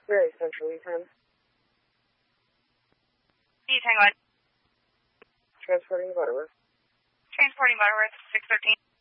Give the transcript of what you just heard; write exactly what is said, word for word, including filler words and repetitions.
Very Central, E ten. E ten, go ahead. Transporting Butterworth. Transporting Butterworth, six thirteen.